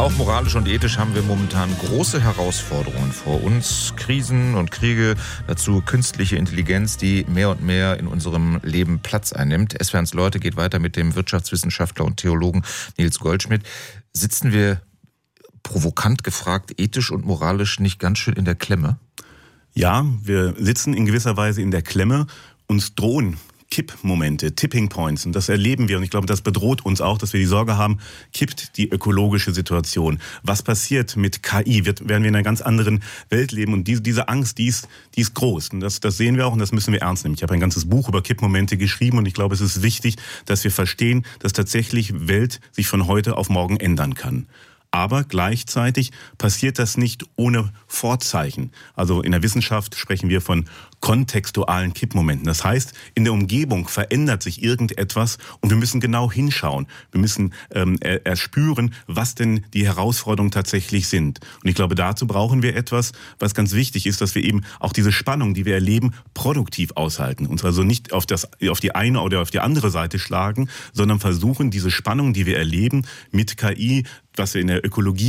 Auch moralisch und ethisch haben wir momentan große Herausforderungen vor uns. Krisen und Kriege, dazu künstliche Intelligenz, die mehr und mehr in unserem Leben Platz einnimmt. SWR1 Leute geht weiter mit dem Wirtschaftswissenschaftler und Theologen Nils Goldschmidt. Sitzen wir, provokant gefragt, ethisch und moralisch nicht ganz schön in der Klemme? Ja, wir sitzen in gewisser Weise in der Klemme. Uns drohen Kippmomente, Tipping Points. Und das erleben wir. Und ich glaube, das bedroht uns auch, dass wir die Sorge haben, kippt die ökologische Situation. Was passiert mit KI? Werden wir in einer ganz anderen Welt leben? Und diese Angst, die ist groß. Und das sehen wir auch und das müssen wir ernst nehmen. Ich habe ein ganzes Buch über Kippmomente geschrieben und ich glaube, es ist wichtig, dass wir verstehen, dass tatsächlich Welt sich von heute auf morgen ändern kann. Aber gleichzeitig passiert das nicht ohne Vorzeichen. Also in der Wissenschaft sprechen wir von kontextualen Kippmomenten. Das heißt, in der Umgebung verändert sich irgendetwas und wir müssen genau hinschauen. Wir müssen erspüren, was denn die Herausforderungen tatsächlich sind. Und ich glaube, dazu brauchen wir etwas, was ganz wichtig ist, dass wir eben auch diese Spannung, die wir erleben, produktiv aushalten. Uns also nicht auf die eine oder auf die andere Seite schlagen, sondern versuchen, diese Spannung, die wir erleben, mit KI, was wir in der Ökologie